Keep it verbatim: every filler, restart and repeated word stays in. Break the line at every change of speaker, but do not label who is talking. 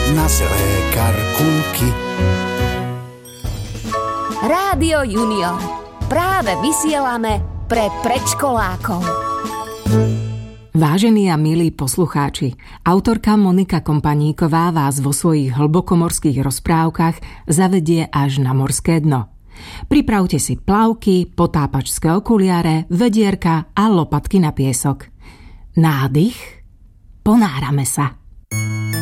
na zlé karkulky.
Rádio Junior. Práve vysielame pre predškolákov.
Vážení a milí poslucháči, autorka Monika Kompaníková vás vo svojich hlbokomorských rozprávkach zavedie až na morské dno. Pripravte si plavky, potápačské okuliare, vedierka a lopatky na piesok. Nádych, ponárame sa.